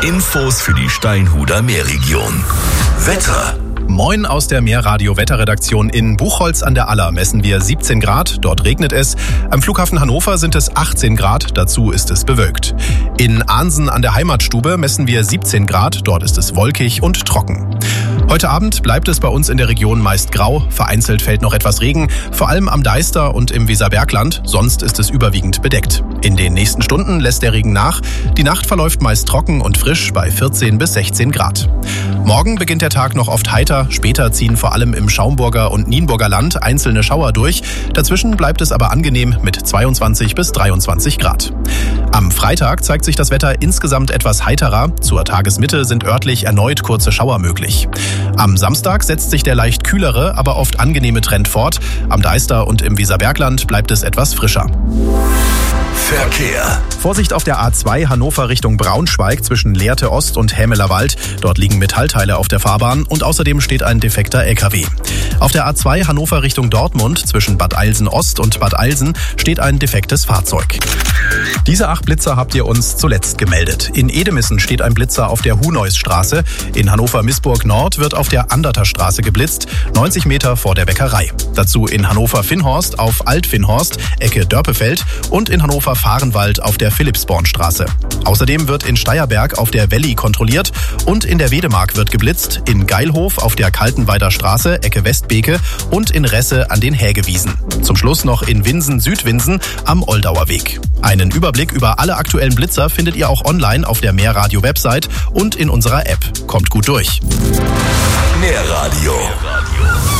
Infos für die Steinhuder Meerregion. Wetter. Moin aus der Meerradio-Wetterredaktion. In Buchholz an der Aller messen wir 17 Grad, dort regnet es. Am Flughafen Hannover sind es 18 Grad, dazu ist es bewölkt. In Ahnsen an der Heimatstube messen wir 17 Grad, dort ist es wolkig und trocken. Heute Abend bleibt es bei uns in der Region meist grau, vereinzelt fällt noch etwas Regen, vor allem am Deister und im Weserbergland, sonst ist es überwiegend bedeckt. In den nächsten Stunden lässt der Regen nach, die Nacht verläuft meist trocken und frisch bei 14 bis 16 Grad. Morgen beginnt der Tag noch oft heiter, später ziehen vor allem im Schaumburger und Nienburger Land einzelne Schauer durch, dazwischen bleibt es aber angenehm mit 22 bis 23 Grad. Am Freitag zeigt sich das Wetter insgesamt etwas heiterer, zur Tagesmitte sind örtlich erneut kurze Schauer möglich. Am Samstag setzt sich der leicht kühlere, aber oft angenehme Trend fort. Am Deister und im Weserbergland bleibt es etwas frischer. Verkehr. Vorsicht auf der A2 Hannover Richtung Braunschweig zwischen Lehrte Ost und Hämeler Wald. Dort liegen Metallteile auf der Fahrbahn und außerdem steht ein defekter LKW. Auf der A2 Hannover Richtung Dortmund zwischen Bad Eilsen Ost und Bad Eilsen steht ein defektes Fahrzeug. Diese 8 Blitzer habt ihr uns zuletzt gemeldet. In Edemissen steht ein Blitzer auf der Huneusstraße. In Hannover-Missburg Nord wird auf der Anderter Straße geblitzt, 90 Meter vor der Bäckerei. Dazu in Hannover-Finnhorst auf Alt-Finnhorst, Ecke Dörpefeld und in Hannover-Fahrenwald auf der Philippsbornstraße. Außerdem wird in Steierberg auf der Welli kontrolliert und in der Wedemark wird geblitzt, in Geilhof auf der Kaltenweider Straße, Ecke Westbeke und in Resse an den Hägewiesen. Zum Schluss noch in Winsen-Südwinsen am Oldauer Weg. Einen Überblick über alle aktuellen Blitzer findet ihr auch online auf der Meerradio-Website und in unserer App. Kommt gut durch. Meerradio.